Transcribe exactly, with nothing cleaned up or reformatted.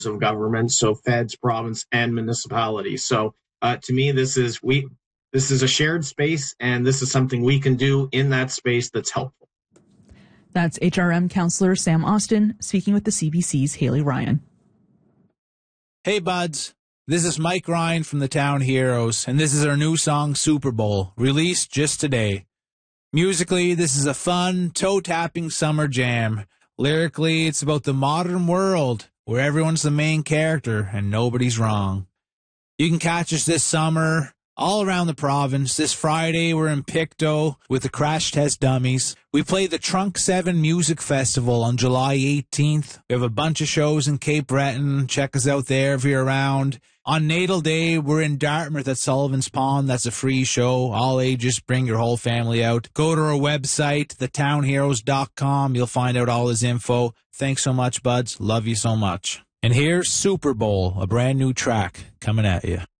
of government, so feds, province, and municipalities. So uh, to me, this is we this is a shared space, and this is something we can do in that space that's helpful. That's H R M Councillor Sam Austin speaking with the C B C's Haley Ryan. Hey, buds. This is Mike Ryan from the Town Heroes, and this is our new song, Super Bowl, released just today. Musically, this is a fun, toe-tapping summer jam. Lyrically, it's about the modern world, where everyone's the main character and nobody's wrong. You can catch us this summer all around the province. This Friday, we're in Pictou with the Crash Test Dummies. We play the Trunk seven Music Festival on July eighteenth. We have a bunch of shows in Cape Breton. Check us out there if you're around. On Natal Day, we're in Dartmouth at Sullivan's Pond. That's a free show. All ages, bring your whole family out. Go to our website, the town heroes dot com. You'll find out all his info. Thanks so much, buds. Love you so much. And here's Super Bowl, a brand new track coming at you.